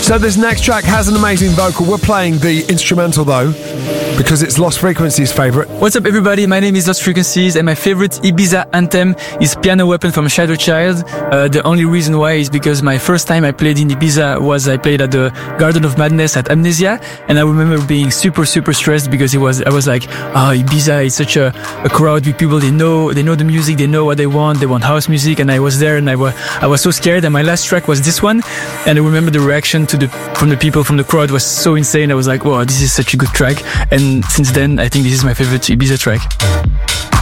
So this next track has an amazing vocal. We're playing the instrumental though, because it's Lost Frequencies' favourite. What's up everybody, my name is Lost Frequencies and my favorite Ibiza anthem is Piano Weapon from Shadow Child. The only reason why is because my first time I played in Ibiza was I played at the Garden of Madness at Amnesia, and I remember being super stressed because I was like, Ibiza is such a crowd with people, they know the music, they know what they want house music, and I was there and I was so scared, and my last track was this one, and I remember the reaction from the people from the crowd was so insane. I was like, wow, this is such a good track, and since then I think this is my favorite Ibiza track.